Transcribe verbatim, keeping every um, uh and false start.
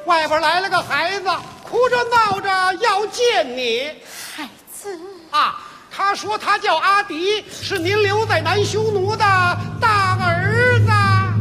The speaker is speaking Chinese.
外边来了个孩子，哭着闹着要见你。 孩子啊，他说他叫阿迪，是您留在南匈奴的大